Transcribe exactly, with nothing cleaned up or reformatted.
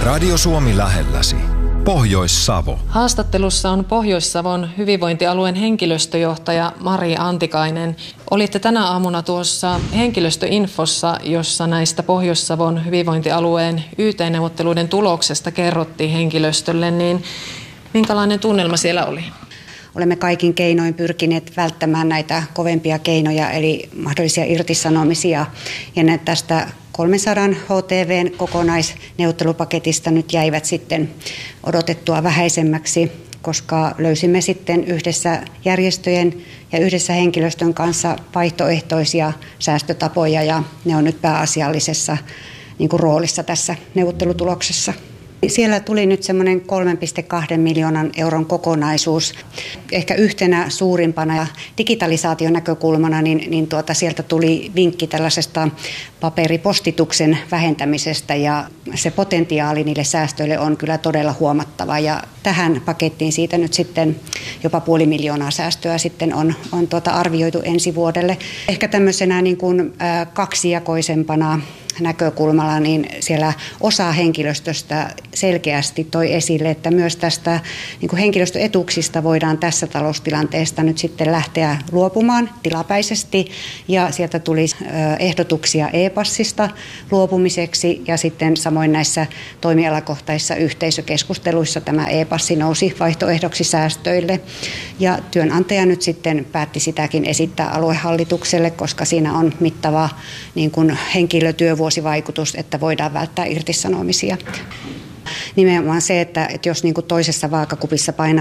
Radio Suomi lähelläsi. Pohjois-Savo. Haastattelussa on Pohjois-Savon hyvinvointialueen henkilöstöjohtaja Mari Antikainen. Olitte tänä aamuna tuossa henkilöstöinfossa, jossa näistä Pohjois-Savon hyvinvointialueen Y T-neuvotteluiden tuloksesta kerrottiin henkilöstölle, niin minkälainen tunnelma siellä oli? Olemme kaikin keinoin pyrkineet välttämään näitä kovempia keinoja, eli mahdollisia irtisanomisia. Ja ne tästä kolmensadan H T V:n kokonaisneuvottelupaketista nyt jäivät sitten odotettua vähäisemmäksi, koska löysimme sitten yhdessä järjestöjen ja yhdessä henkilöstön kanssa vaihtoehtoisia säästötapoja, ja ne on nyt pääasiallisessa niin kuin roolissa tässä neuvottelutuloksessa. Siellä tuli nyt semmoinen kolme pilkku kaksi miljoonan euron kokonaisuus. Ehkä yhtenä suurimpana ja digitalisaation näkökulmana, niin, niin tuota, sieltä tuli vinkki tällaisesta paperipostituksen vähentämisestä, ja se potentiaali niille säästöille on kyllä todella huomattava. Ja tähän pakettiin siitä nyt sitten jopa puoli miljoonaa säästöä sitten on, on tuota arvioitu ensi vuodelle. Ehkä tämmöisenä niin kuin, äh, kaksijakoisempana näkökulmalla, niin siellä osa henkilöstöstä selkeästi toi esille, että myös tästä niin kuin henkilöstöetuuksista voidaan tässä taloustilanteesta nyt sitten lähteä luopumaan tilapäisesti, ja sieltä tuli ehdotuksia e-passista luopumiseksi, ja sitten samoin näissä toimialakohtaisissa yhteisökeskusteluissa tämä e-passi nousi vaihtoehdoksi säästöille, ja työnantaja nyt sitten päätti sitäkin esittää aluehallitukselle, koska siinä on mittava niin kuin henkilötyövuosi vuosivaikutus, että voidaan välttää irtisanomisia. Nimenomaan se, että, että jos niin kuin toisessa vaakakupissa painaa